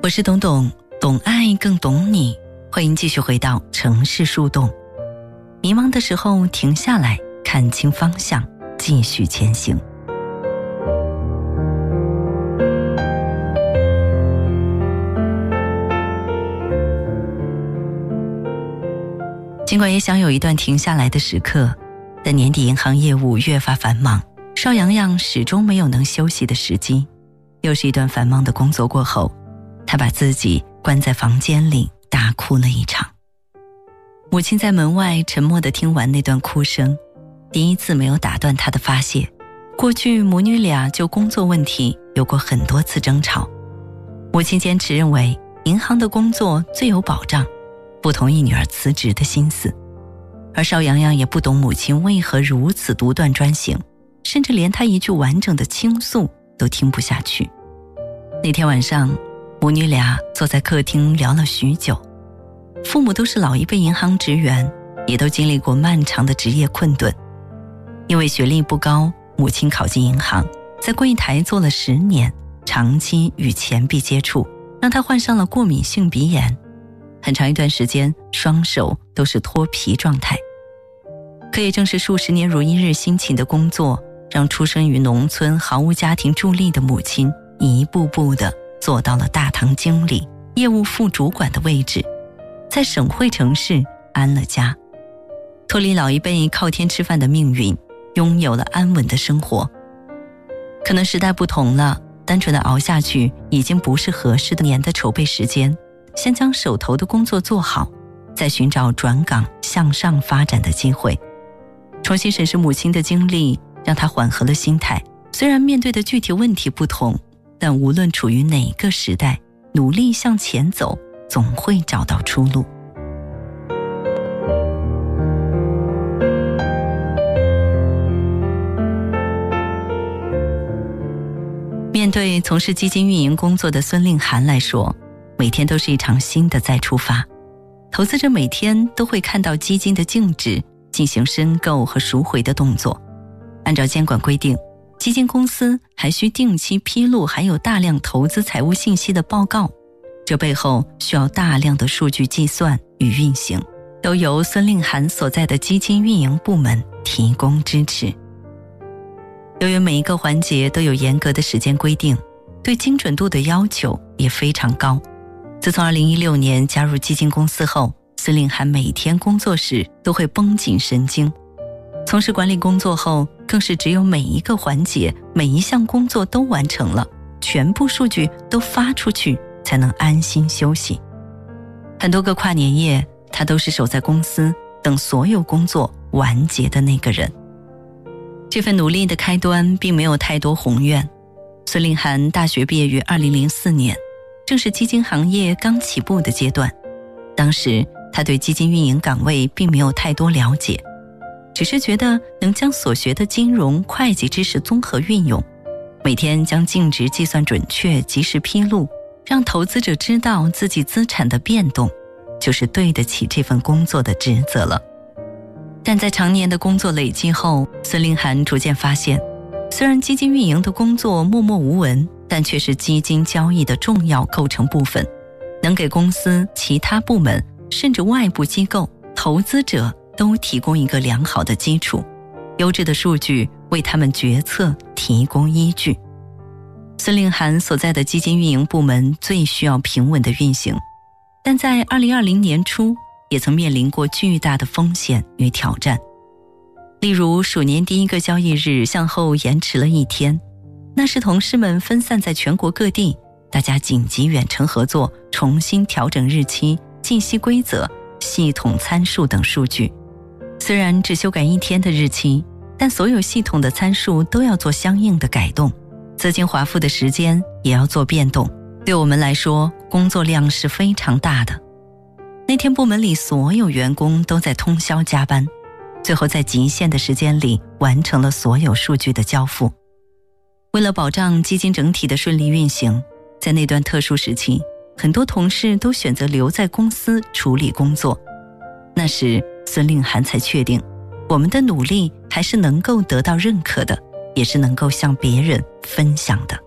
我是懂懂，懂爱更懂你。欢迎继续回到城市树洞。迷茫的时候停下来，看清方向，继续前行。尽管也想有一段停下来的时刻，但年底银行业务越发繁忙，邵阳阳始终没有能休息的时机。又是一段繁忙的工作过后，他把自己关在房间里大哭了一场。母亲在门外沉默地听完那段哭声，第一次没有打断他的发泄。过去母女俩就工作问题有过很多次争吵，母亲坚持认为银行的工作最有保障，不同意女儿辞职的心思。而邵阳阳也不懂母亲为何如此独断专行，甚至连她一句完整的倾诉都听不下去。那天晚上，母女俩坐在客厅聊了许久。父母都是老一辈银行职员，也都经历过漫长的职业困顿。因为学历不高，母亲考进银行，在柜台做了10年，长期与钱币接触，让她患上了过敏性鼻炎。很长一段时间，双手都是脱皮状态。可也正是数十年如一日辛勤的工作，让出生于农村毫无家庭助力的母亲一步步地做到了大堂经理、业务副主管的位置，在省会城市安了家，脱离老一辈靠天吃饭的命运，拥有了安稳的生活。可能时代不同了，单纯的熬下去已经不是合适的年的筹备时间，先将手头的工作做好，再寻找转岗向上发展的机会。重新审视母亲的经历，让她缓和了心态。虽然面对的具体问题不同，但无论处于哪个时代，努力向前走，总会找到出路。面对从事基金运营工作的孙令涵来说，每天都是一场新的再出发。投资者每天都会看到基金的净值，进行申购和赎回的动作。按照监管规定，基金公司还需定期披露含有大量投资财务信息的报告，这背后需要大量的数据计算与运行，都由孙令涵所在的基金运营部门提供支持。由于每一个环节都有严格的时间规定，对精准度的要求也非常高。自从2016年加入基金公司后，孙令涵每天工作时都会绷紧神经。从事管理工作后，更是只有每一个环节、每一项工作都完成了，全部数据都发出去，才能安心休息。很多个跨年夜，他都是守在公司等所有工作完结的那个人。这份努力的开端并没有太多宏愿。孙令涵大学毕业于2004年，正是基金行业刚起步的阶段。当时他对基金运营岗位并没有太多了解，只是觉得能将所学的金融、会计知识综合运用，每天将净值计算准确、及时披露，让投资者知道自己资产的变动，就是对得起这份工作的职责了。但在常年的工作累积后，孙令涵逐渐发现，虽然基金运营的工作默默无闻，但却是基金交易的重要构成部分，能给公司、其他部门甚至外部机构、投资者都提供一个良好的基础，优质的数据为他们决策提供依据。孙令涵所在的基金运营部门最需要平稳的运行，但在2020年初也曾面临过巨大的风险与挑战。例如鼠年第一个交易日向后延迟了1天，那时同事们分散在全国各地，大家紧急远程合作，重新调整日期、信息规则、系统参数等数据。虽然只修改1天的日期，但所有系统的参数都要做相应的改动，资金划付的时间也要做变动。对我们来说，工作量是非常大的。那天部门里所有员工都在通宵加班，最后在极限的时间里完成了所有数据的交付。为了保障基金整体的顺利运行，在那段特殊时期，很多同事都选择留在公司处理工作。那时孙令涵才确定，我们的努力还是能够得到认可的，也是能够向别人分享的。